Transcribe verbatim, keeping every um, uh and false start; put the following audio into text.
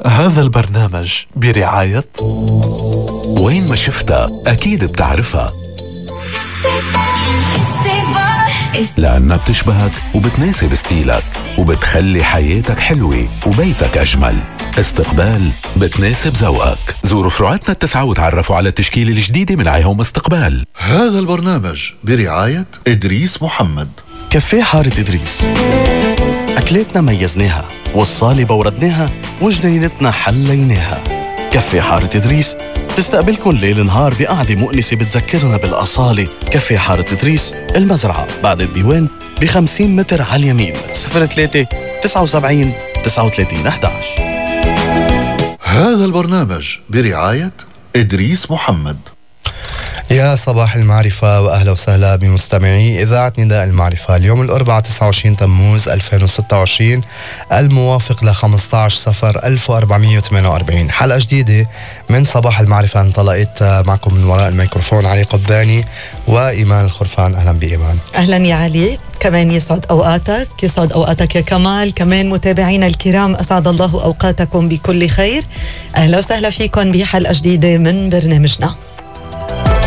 هذا البرنامج برعاية وين ما شفتها أكيد بتعرفها، لأنها بتشبهك وبتناسب ستيلك وبتخلي حياتك حلوة وبيتك أجمل. استقبال بتناسب ذوقك. زوروا فروعاتنا التسعة وتعرفوا على التشكيلة الجديدة من عيهم استقبال. هذا البرنامج برعاية إدريس محمد. كافيه حارة إدريس، أكلاتنا ميزناها والصالة بوردناها وجنينتنا حليناها. كافيه حارة إدريس تستقبلكن ليل نهار بقعدة مؤنسة بتذكرنا بالأصالة. كافيه حارة إدريس، المزرعة بعد الديوان بخمسين متر على اليمين. صفر ثلاثة تسعة وسبعين تسعة وثلاثين أحد عشر. هذا البرنامج برعاية إدريس محمد. يا صباح المعرفة وأهلا وسهلا بمستمعي إذاعة نداء المعرفة. اليوم الأربعاء تسعة وعشرين تموز ألفين وستة وعشرين الموافق ل خمسة عشر صفر ألف وأربعمية وثمانية وأربعين. حلقة جديدة من صباح المعرفة. انطلقت معكم من وراء الميكروفون علي قباني وإيمان الخرفان. أهلا بإيمان. أهلا يا علي، كمان يسعد أوقاتك. يسعد أوقاتك يا كمال. كمان متابعينا الكرام أسعد الله أوقاتكم بكل خير. أهلا وسهلا فيكم بحلقة جديدة من برنامجنا.